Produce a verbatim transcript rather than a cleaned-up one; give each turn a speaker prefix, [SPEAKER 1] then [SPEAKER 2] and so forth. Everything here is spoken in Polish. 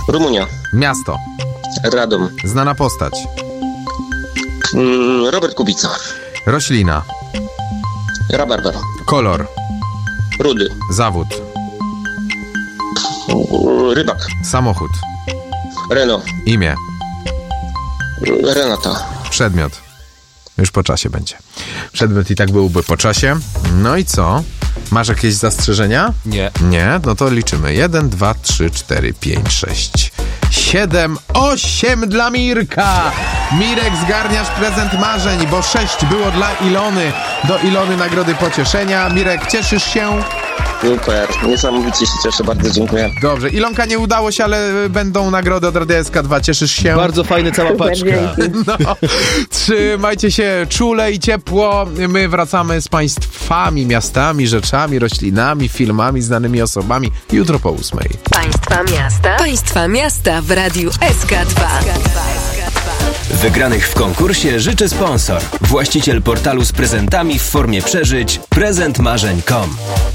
[SPEAKER 1] Rumunia.
[SPEAKER 2] Miasto.
[SPEAKER 1] Radom.
[SPEAKER 2] Znana postać.
[SPEAKER 1] Mm, Robert Kubica.
[SPEAKER 2] Roślina.
[SPEAKER 1] Rabarbar.
[SPEAKER 2] Kolor.
[SPEAKER 1] Rudy.
[SPEAKER 2] Zawód.
[SPEAKER 1] Rybak.
[SPEAKER 2] Samochód.
[SPEAKER 1] Renault.
[SPEAKER 2] Imię.
[SPEAKER 1] Renata.
[SPEAKER 2] Przedmiot. Już po czasie będzie. Przedmiot i tak byłby po czasie. No i co? Masz jakieś zastrzeżenia?
[SPEAKER 3] Nie.
[SPEAKER 2] Nie? No to liczymy. Jeden, dwa, trzy, cztery, pięć, sześć, siedem, osiem dla Mirka! Mirek, zgarniasz prezent marzeń, bo sześć było dla Ilony. Do Ilony nagrody pocieszenia. Mirek, cieszysz się?
[SPEAKER 1] Super. Niesamowicie się cieszę. Bardzo dziękuję.
[SPEAKER 2] Dobrze. Ilonka nie udało się, ale będą nagrody od Radia S K dwa. Cieszysz się?
[SPEAKER 3] Bardzo fajny, cała paczka.
[SPEAKER 2] No, trzymajcie się czule i ciepło. My wracamy z państwami, miastami, rzeczami, roślinami, filmami, znanymi osobami jutro po ósmej.
[SPEAKER 4] Państwa miasta. Państwa miasta w Radiu S K dwa.
[SPEAKER 5] Wygranych w konkursie życzy sponsor. Właściciel portalu z prezentami w formie przeżyć prezent marzeń kropka com.